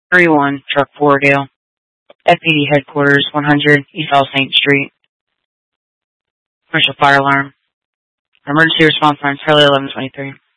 31, Truck 4, Gale. FPD Headquarters, 100 East South St. Street. Commercial fire alarm. Emergency response line, Charlie 1123.